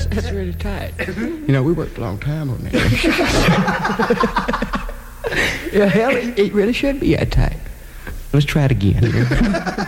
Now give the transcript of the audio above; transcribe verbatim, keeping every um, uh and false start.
that's really tight. You know, we worked a long time on that. Yeah, hell, it, it really should be that tight. Let's try it again.